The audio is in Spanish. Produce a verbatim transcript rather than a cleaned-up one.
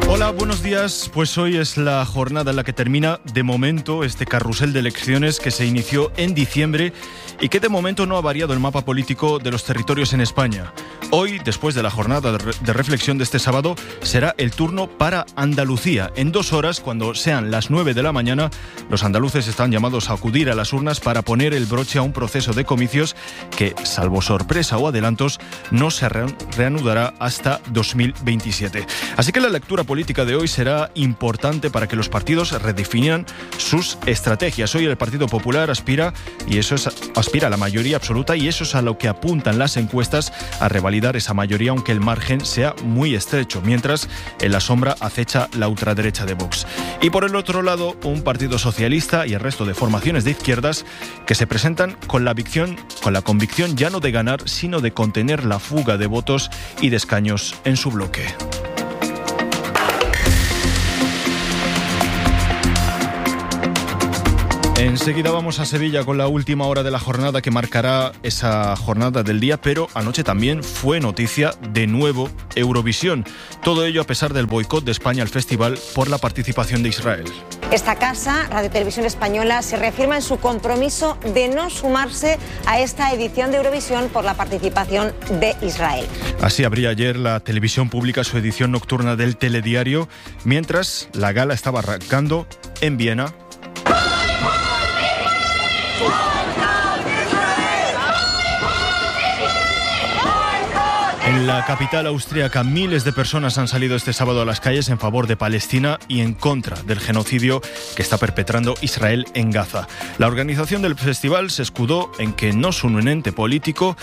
Hola, buenos días. Pues hoy es la jornada en la que termina, de momento, este carrusel de elecciones que se inició en diciembre y que de momento no ha variado el mapa político de los territorios en España. Hoy, después de la jornada de reflexión de este sábado, será el turno para Andalucía. En dos horas, cuando sean las nueve de la mañana, los andaluces están llamados a acudir a las urnas para poner el broche a un proceso de comicios que, salvo sorpresa o adelantos, no se reanudará hasta dos mil veintisiete. Así que la lectura política de hoy será importante para que los partidos redefinan sus estrategias. Hoy el Partido Popular aspira, y eso es, aspira a la mayoría absoluta, y eso es a lo que apuntan las encuestas, a revalidar esa mayoría, aunque el margen sea muy estrecho, mientras en la sombra acecha la ultraderecha de Vox. Y por el otro lado, un Partido Socialista y el resto de formaciones de izquierdas que se presentan con la, vicción, con la convicción ya no de ganar, sino de contener la fuga de votos y de escaños en su bloque. Enseguida vamos a Sevilla con la última hora de la jornada que marcará esa jornada del día, pero anoche también fue noticia de nuevo Eurovisión. Todo ello a pesar del boicot de España al festival por la participación de Israel. Esta casa, Radio Televisión Española, se reafirma en su compromiso de no sumarse a esta edición de Eurovisión por la participación de Israel. Así abría ayer la televisión pública su edición nocturna del telediario, mientras la gala estaba arrancando en Viena. En la capital austríaca, miles de personas han salido este sábado a las calles en favor de Palestina y en contra del genocidio que está perpetrando Israel en Gaza. La organización del festival se escudó en que no son un ente político